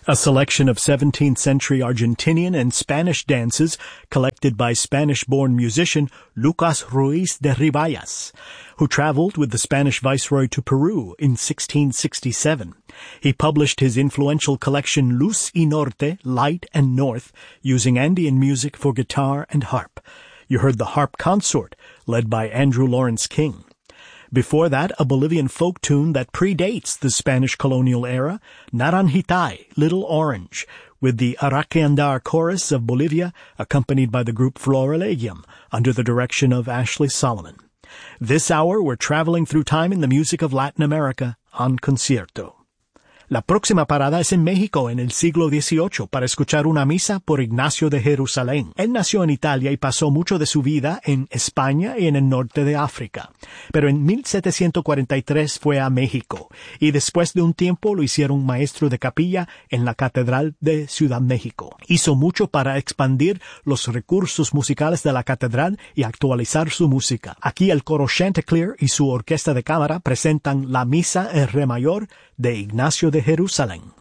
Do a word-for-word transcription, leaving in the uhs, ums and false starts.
a selection of seventeenth century Argentinian and Spanish dances collected by Spanish-born musician Lucas Ruiz de Ribayas, who traveled with the Spanish viceroy to Peru in sixteen sixty-seven. He published his influential collection Luz y Norte, Light and North, using Andean music for guitar and harp. You heard the Harp Consort, led by Andrew Lawrence King. Before that, a Bolivian folk tune that predates the Spanish colonial era, Naranjitay, Little Orange, with the Araqueandar Chorus of Bolivia, accompanied by the group Florilegium, under the direction of Ashley Solomon. This hour, we're traveling through time in the music of Latin America on Concierto. La próxima parada es en México en el siglo dieciocho para escuchar una misa por Ignacio de Jerusalén. Él nació en Italia y pasó mucho de su vida en España y en el norte de África. Pero en mil setecientos cuarenta y tres fue a México y después de un tiempo lo hicieron maestro de capilla en la Catedral de Ciudad México. Hizo mucho para expandir los recursos musicales de la catedral y actualizar su música. Aquí el coro Chanticleer y su orquesta de cámara presentan la misa en re mayor de Ignacio de Jerusalén.